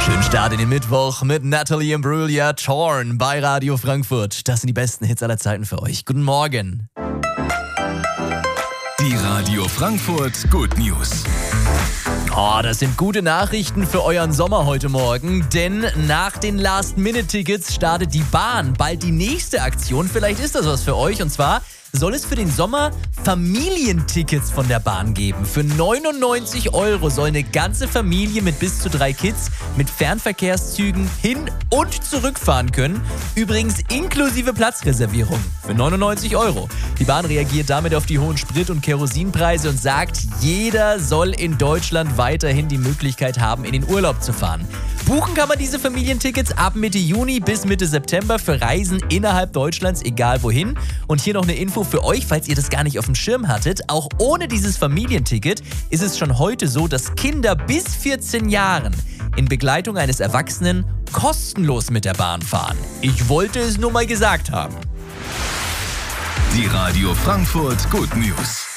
Schönen Start in den Mittwoch mit Natalie Imbruglia, Torn bei Radio Frankfurt. Das sind die besten Hits aller Zeiten für euch. Guten Morgen. Die Radio Frankfurt Good News. Oh, das sind gute Nachrichten für euren Sommer heute Morgen, denn nach den Last-Minute-Tickets startet die Bahn bald die nächste Aktion. Vielleicht ist das was für euch, und zwar soll es für den Sommer Familientickets von der Bahn geben. Für 99 € soll eine ganze Familie mit bis zu 3 Kids mit Fernverkehrszügen hin- und zurückfahren können. Übrigens inklusive Platzreservierung für 99 €. Die Bahn reagiert damit auf die hohen Sprit- und Kerosinpreise und sagt, jeder soll in Deutschland weiterhin die Möglichkeit haben, in den Urlaub zu fahren. Buchen kann man diese Familientickets ab Mitte Juni bis Mitte September für Reisen innerhalb Deutschlands, egal wohin. Und hier noch eine Info für euch, falls ihr das gar nicht auf dem Schirm hattet. Auch ohne dieses Familienticket ist es schon heute so, dass Kinder bis 14 Jahren in Begleitung eines Erwachsenen kostenlos mit der Bahn fahren. Ich wollte es nur mal gesagt haben. Die Radio Frankfurt Good News.